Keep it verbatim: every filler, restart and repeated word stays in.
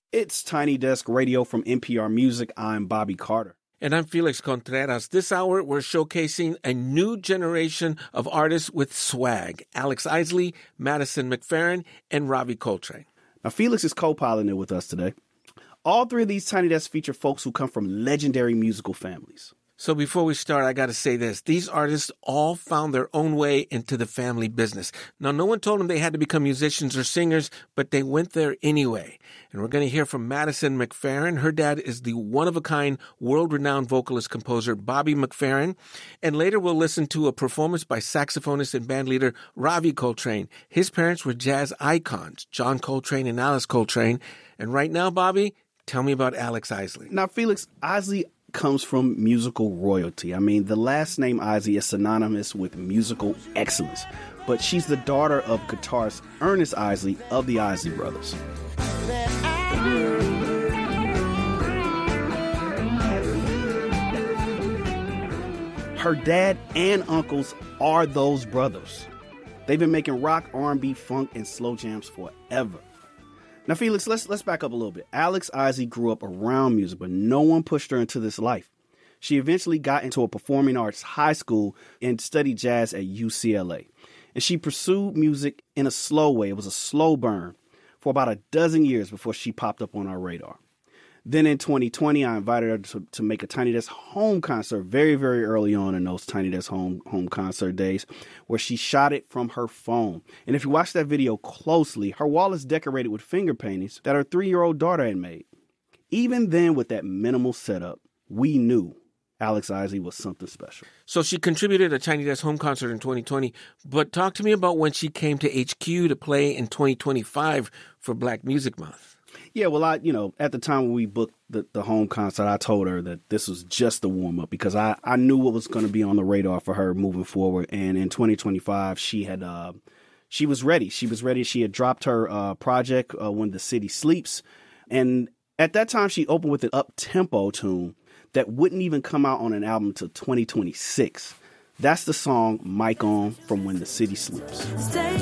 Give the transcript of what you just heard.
It's Tiny Desk Radio from N P R Music. I'm Bobby Carter. And I'm Felix Contreras. This hour, we're showcasing a new generation of artists with swag. Alex Isley, Madison McFerrin, and Ravi Coltrane. Now, Felix is co-piloting it with us today. All three of these Tiny Desks feature folks who come from legendary musical families. So before we start, I got to say this. These artists all found their own way into the family business. Now, no one told them they had to become musicians or singers, but they went there anyway. And we're going to hear from Madison McFerrin. Her dad is the one-of-a-kind, world-renowned vocalist-composer Bobby McFerrin. And later we'll listen to a performance by saxophonist and bandleader Ravi Coltrane. His parents were jazz icons, John Coltrane and Alice Coltrane. And right now, Bobby, tell me about Alex Isley. Now, Felix, Isley comes from musical royalty. I mean, the last name Isley is synonymous with musical excellence. But she's the daughter of guitarist Ernest Isley of the Isley Brothers. Her dad and uncles are those brothers. They've been making rock, R and B, funk, and slow jams forever. Now, Felix, let's let's back up a little bit. Alex Isley grew up around music, but no one pushed her into this life. She eventually got into a performing arts high school and studied jazz at U C L A. And she pursued music in a slow way. It was a slow burn for about a dozen years before she popped up on our radar. Then in twenty twenty, I invited her to, to make a Tiny Desk home concert very, very early on in those Tiny Desk home, home concert days, where she shot it from her phone. And if you watch that video closely, her wall is decorated with finger paintings that her three-year-old daughter had made. Even then, with that minimal setup, we knew Alex Isley was something special. So she contributed a Tiny Desk home concert in twenty twenty, but talk to me about when she came to H Q to play in twenty twenty-five for Black Music Month. Yeah, well, I, you know, at the time when we booked the, the home concert, I told her that this was just the warm-up because I, I knew what was going to be on the radar for her moving forward. And in twenty twenty-five, she had uh, she was ready. She was ready. She had dropped her uh, project, uh, When the City Sleeps. And at that time, she opened with an up-tempo tune that wouldn't even come out on an album until twenty twenty-six. That's the song Mic On from When the City Sleeps. Stay